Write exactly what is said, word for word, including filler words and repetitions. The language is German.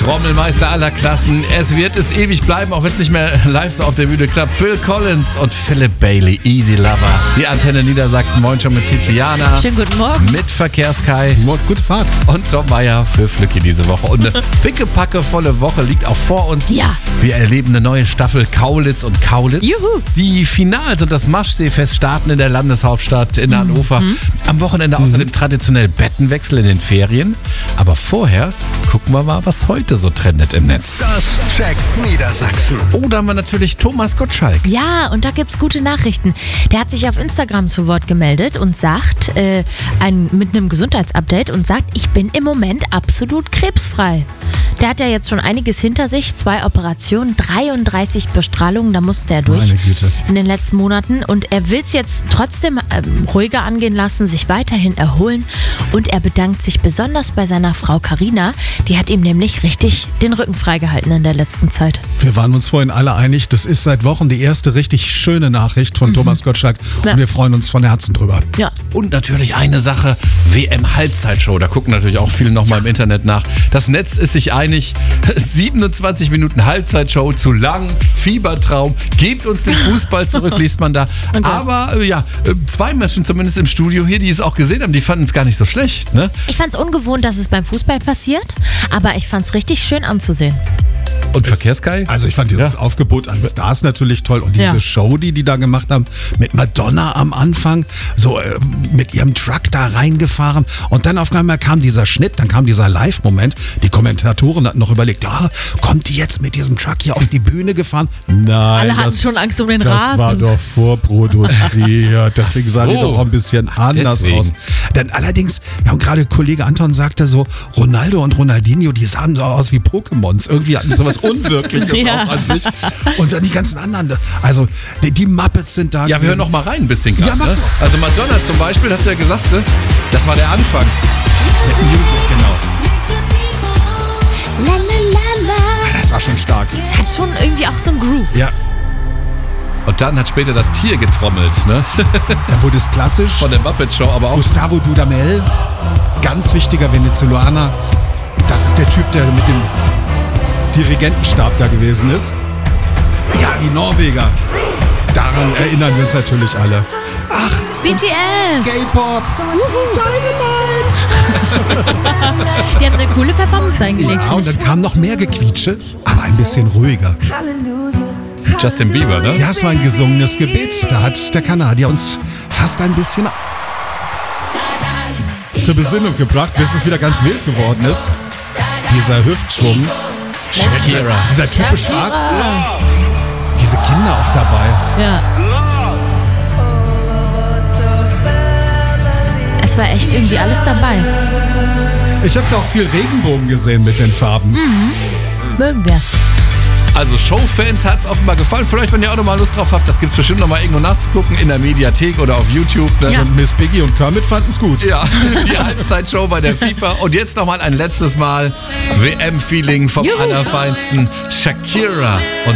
Trommelmeister aller Klassen. Es wird es ewig bleiben, auch wenn es nicht mehr live so auf der Bühne klappt. Phil Collins und Philip Bailey, Easy Lover. Die Antenne Niedersachsen, moin schon mit Tiziana. Schönen guten Morgen. Mit Verkehrskai. Gute Fahrt. Und Tom Meyer für Flücki diese Woche. Und eine pickepackevolle Woche liegt auch vor uns. Ja. Wir erleben eine neue Staffel Kaulitz und Kaulitz. Juhu. Die Finals und das Maschseefest starten in der Landeshauptstadt in Hannover. Mhm. Am Wochenende außerdem traditionell Bettenwechsel in den Ferien. Aber vorher gucken wir mal, was heute so trendet im Netz. Das checkt Niedersachsen. Oh, da haben wir natürlich Thomas Gottschalk. Ja, und da gibt's gute Nachrichten. Der hat sich auf Instagram zu Wort gemeldet und sagt, äh, ein, mit einem Gesundheitsupdate und sagt, ich bin im Moment absolut krebsfrei. Der hat ja jetzt schon einiges hinter sich, zwei Operationen, dreiunddreißig Bestrahlungen, da musste er durch Meine Güte. in den letzten Monaten. Und er will es jetzt trotzdem ähm, ruhiger angehen lassen, sich weiterhin erholen. Und er bedankt sich besonders bei seiner Frau Carina. Die hat ihm nämlich richtig den Rücken freigehalten in der letzten Zeit. Wir waren uns vorhin alle einig, das ist seit Wochen die erste richtig schöne Nachricht von mhm. Thomas Gottschalk. Und Ja. wir freuen uns von Herzen drüber. Ja. Und natürlich eine Sache, W M-Halbzeitshow. Da gucken natürlich auch viele nochmal im Internet nach. Das Netz ist sich einig, siebenundzwanzig Minuten Halbzeitshow, zu lang, Fiebertraum, gebt uns den Fußball zurück, liest man da. Okay. Aber äh, ja, äh, zwei Menschen zumindest im Studio hier, die es auch gesehen haben, die fanden es gar nicht so schlecht, ne? Ich fand es ungewohnt, dass es beim Fußball passiert, aber ich fand es richtig schön anzusehen. Und Verkehrskai? Also ich fand dieses Ja. Aufgebot an Stars natürlich toll und diese Ja. Show, die die da gemacht haben, mit Madonna am Anfang, so äh, mit ihrem Truck da reingefahren und dann auf einmal kam dieser Schnitt, dann kam dieser Live-Moment. Die Kommentatoren hatten noch überlegt, ja, kommt die jetzt mit diesem Truck hier auf die Bühne gefahren? Nein, Alle hatten das, schon Angst um den das Rasen. war doch vorproduziert. Deswegen sah die so. doch auch ein bisschen anders deswegen. aus. Denn allerdings, ja, und gerade Kollege Anton sagte so, Ronaldo und Ronaldinho, die sahen so aus wie Pokémons. Irgendwie hatten die sowas Unwirkliches Ja. auch an sich. Und dann die ganzen anderen. Also die, die Muppets sind da. Ja, wir gewesen. hören noch mal rein ein bisschen gerade. Ja, mach ne? doch. Also Madonna zum Beispiel, hast du ja gesagt, ne? Das war der Anfang. Mit Music, genau. La, la, la, la. Ah, das war schon stark. Es hat schon irgendwie auch so einen Groove. Ja, Und dann hat später das Tier getrommelt, ne? dann wurde es klassisch. Von der Muppet Show, aber auch Gustavo Dudamel, ganz wichtiger Venezuelaner. Das ist der Typ, der mit dem Dirigentenstab da gewesen ist. Ja, die Norweger. Daran erinnern wir uns natürlich alle. Ach, B T S! K-Pop. Dynamite. Die haben eine coole Performance eingelegt. Ja, und dann kam noch mehr Gequietsche, aber ein bisschen ruhiger. Justin Bieber, ne? Ja, es war ein gesungenes Gebet. Da hat der Kanadier uns fast ein bisschen zur Besinnung gebracht, bis es wieder ganz wild geworden ist. Dieser Hüftschwung. Shakira. Dieser typische Art. Diese Kinder auch dabei. Ja. Es war echt irgendwie alles dabei. Ich habe da auch viel Regenbogen gesehen mit den Farben. Mögen wir. Also Showfans hat es offenbar gefallen. Vielleicht, wenn ihr auch noch mal Lust drauf habt, das gibt's bestimmt noch mal irgendwo nachzugucken in der Mediathek oder auf YouTube. Ne? Ja. Und Miss Piggy und Kermit fanden es gut. Ja, die Halbzeitshow bei der FIFA. Und jetzt noch mal ein letztes Mal W M-Feeling vom Juhu. Allerfeinsten. Shakira und